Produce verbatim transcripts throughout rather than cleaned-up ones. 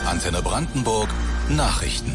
Antenne Brandenburg Nachrichten.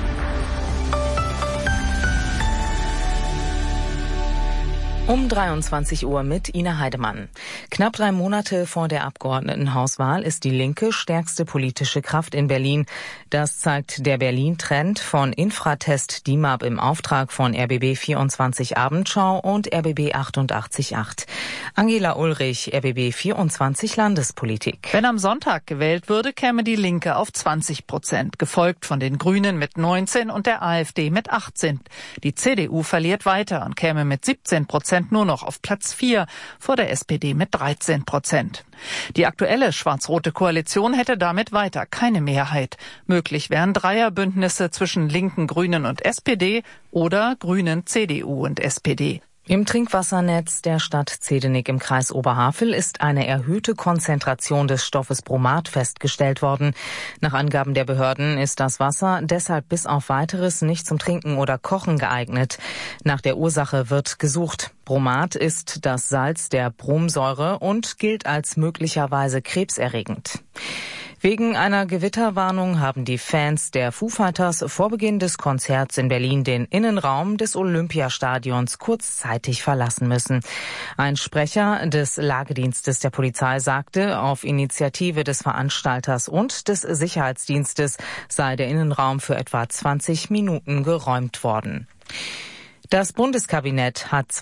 Um dreiundzwanzig Uhr mit Ina Heidemann. Knapp drei Monate vor der Abgeordnetenhauswahl ist die Linke stärkste politische Kraft in Berlin. Das zeigt der Berlin-Trend von Infratest D I M A P im Auftrag von R B B vierundzwanzig Abendschau und R B B achtundachtzig Komma acht. Angela Ulrich, R B B vierundzwanzig Landespolitik. Wenn am Sonntag gewählt würde, käme die Linke auf zwanzig Prozent, gefolgt von den Grünen mit neunzehn und der AfD mit achtzehn. Die C D U verliert weiter und käme mit siebzehn Prozent nur noch auf Platz vier, vor der S P D mit dreizehn Prozent. Die aktuelle schwarz-rote Koalition hätte damit weiter keine Mehrheit. Möglich wären Dreierbündnisse zwischen Linken, Grünen und S P D oder Grünen, C D U und S P D. Im Trinkwassernetz der Stadt Zehdenick im Kreis Oberhavel ist eine erhöhte Konzentration des Stoffes Bromat festgestellt worden. Nach Angaben der Behörden ist das Wasser deshalb bis auf Weiteres nicht zum Trinken oder Kochen geeignet. Nach der Ursache wird gesucht. Bromat ist das Salz der Bromsäure und gilt als möglicherweise krebserregend. Wegen einer Gewitterwarnung haben die Fans der Foo Fighters vor Beginn des Konzerts in Berlin den Innenraum des Olympiastadions kurzzeitig verlassen müssen. Ein Sprecher des Lagedienstes der Polizei sagte, auf Initiative des Veranstalters und des Sicherheitsdienstes sei der Innenraum für etwa zwanzig Minuten geräumt worden. Das Bundeskabinett hat